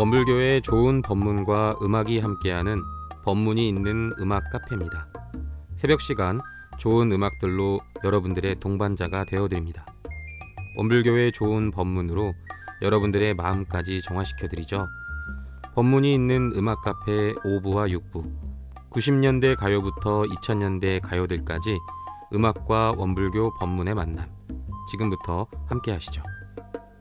범불교의 좋은 법문과 음악이 함께하는 법문이 있는 음악 카페입니다. 새벽 시간 좋은 음악들로 여러분들의 동반자가 되어드립니다. 범불교의 좋은 법문으로 여러분들의 마음까지 정화시켜드리죠. 법문이 있는 음악 카페 5부와 6부, 90년대 가요부터 2000년대 가요들까지 음악과 원불교 법문의 만남, 지금부터 함께 하시죠.